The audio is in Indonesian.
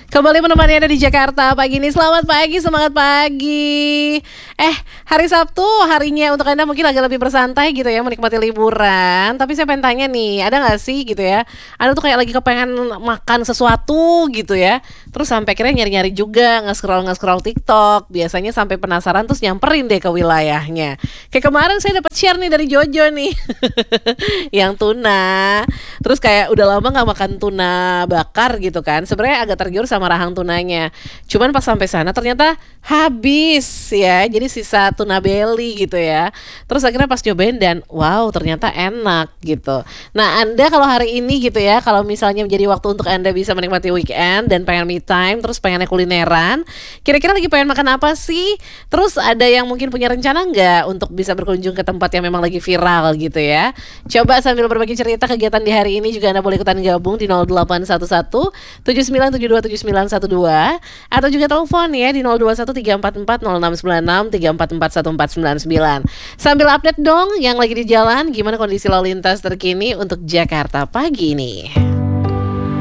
Kembali menemani Anda di Jakarta pagi ini. Selamat pagi, semangat pagi. Hari Sabtu, harinya untuk Anda mungkin agak lebih bersantai gitu ya, menikmati liburan. Tapi saya pengen tanya nih, ada gak sih gitu ya, Anda tuh kayak lagi kepengen makan sesuatu gitu ya, terus sampai akhirnya nyari-nyari juga, nge-scroll TikTok. Biasanya sampai penasaran terus nyamperin deh ke wilayahnya. Kayak kemarin saya dapat share nih dari Jojo nih yang tuna. Terus kayak udah lama gak makan tuna bakar gitu kan. Sebenarnya agak tergiur sama rahang tunanya. Cuman pas sampai sana ternyata habis ya. Jadi sisa tuna belly gitu ya. Terus akhirnya pas nyobain dan wow, ternyata enak gitu. Nah, Anda kalau hari ini gitu ya, kalau misalnya menjadi waktu untuk Anda bisa menikmati weekend dan pengen me time, terus pengennya kulineran, kira-kira lagi pengen makan apa sih? Terus ada yang mungkin punya rencana nggak untuk bisa berkunjung ke tempat yang memang lagi viral gitu ya? Coba sambil berbagi cerita kegiatan di hari ini juga Anda boleh ikutan gabung di 0811 7972 7912 atau juga telepon ya di 021 344 0696 344 1499. Sambil update dong yang lagi di jalan, gimana kondisi lalu lintas terkini untuk Jakarta pagi ini.